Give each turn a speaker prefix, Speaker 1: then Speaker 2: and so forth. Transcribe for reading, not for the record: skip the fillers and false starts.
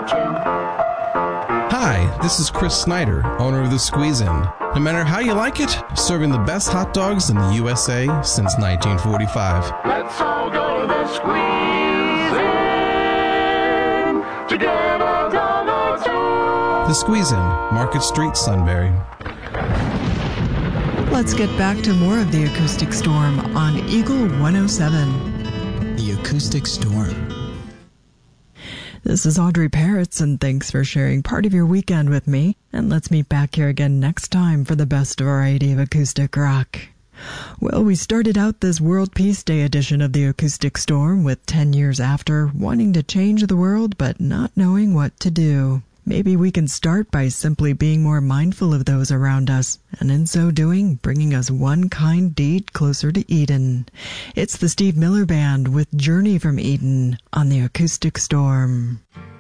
Speaker 1: Hi, this is Chris Snyder, owner of The Squeeze In. No matter how you like it, serving the best hot dogs in the USA since 1945.
Speaker 2: Let's all go to The Squeeze In to get a dog or two.
Speaker 1: The Squeeze In, Market Street, Sunbury.
Speaker 3: Let's get back to more of the Acoustic Storm on Eagle 107.
Speaker 4: The Acoustic Storm.
Speaker 3: This is Audrey Parrots, and thanks for sharing part of your weekend with me. And let's meet back here again next time for the best variety of acoustic rock. Well, we started out this World Peace Day edition of the Acoustic Storm with 10 years after, wanting to change the world but not knowing what to do. Maybe we can start by simply being more mindful of those around us, and in so doing, bringing us one kind deed closer to Eden. It's the Steve Miller Band with Journey from Eden on the Acoustic Storm.